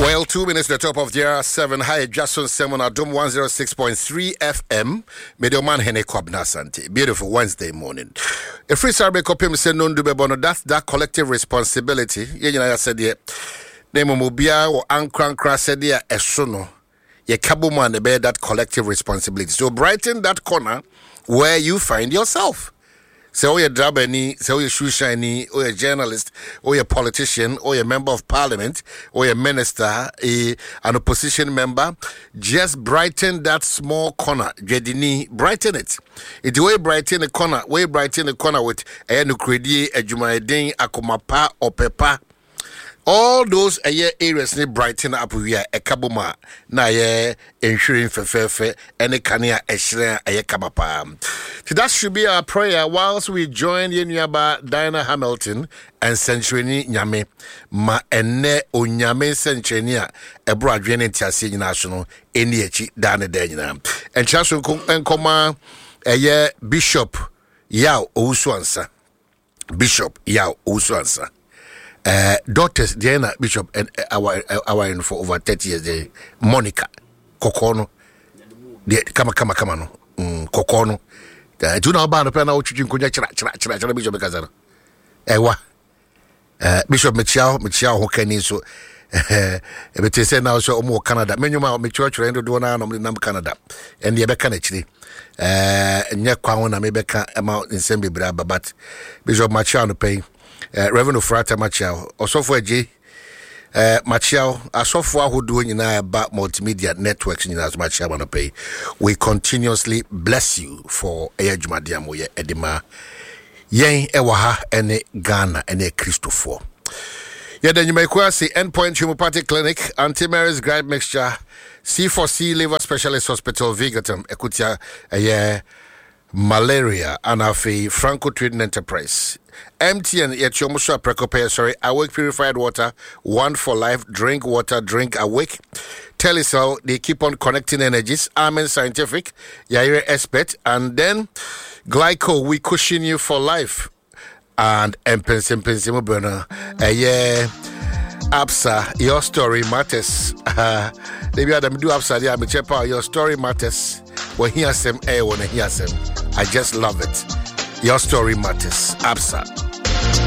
Well, 2 minutes to the top of the hour, 7. Hi, Jason Simon Adom 106.3 FM. Medioman Hene Kwabna Sante. Beautiful Wednesday morning. A free survey copy me say no do bebono. That's that collective responsibility. I said yeah. Nemo mobia or ankra said yeah esono. Ye kabuman the bear that collective responsibility. So brighten that corner where you find yourself. So you're drabani, so you're shoe shiny, or a journalist, or a politician, or a member of parliament, or a minister, an opposition member. Just brighten that small corner. Jedini, brighten it. It's way brighten the corner, way brighten the corner with a nukredi, a jumaidin, a komapa, or pepper. All those areas need brighten up we are a kabuma na ye ensuring fefe any kania eshre aye kabapa. So that should be our prayer whilst we join Yenuaba Diana Hamilton and Century Nyame ma ene onyame Century a ebro adwene ntiase national eni echi dane danyina. And chaso enkoma aye Bishop Yao Owusu-Ansah. Bishop Yao Owusu-Ansah. Daughters Diana Bishop and our for over 30 years there. Monica Kokono de kama no Kokono do na ba no pe na ochuchu nkonya chira Bishop Kazara ewa Bishop Michiao ho kani so ebete say now so omo Canada menwuma Michiao ndo na no nam Canada and ye beka na chiri nya kwa na me beka ama nsem bebra but Bishop Michiao no pay Reverend Frata Machiao, Osofo Eje, Machiao, Asofo Ahodo nyina ba multimedia networks nyina as Machiao na pay. We continuously bless you for Eyadwumadiamo ye edema. Yen ewaha ene Ghana ene Christopher. Yeda nyumaikwa si Endpoint Homeopathic Clinic, Anti-Mary's Gripe Mixture, C4C Liver Specialist Hospital, Vigatum, Ekutia, Malaria, Anafi, Franco Trading Enterprise. MTN Yetiomusha Precope, Awake Purified Water, One for Life, Drink Water, Drink Awake. Telecel, they keep on connecting energies. Amen Scientific, Yaire Expert, and then Glyco, we cushion you for life. And Pensim Burner, Absa, your story matters. Maybe Adam do Absa, yeah, me check out your story matters. When he has them, when he has them. I just love it. Your story matters. Absa.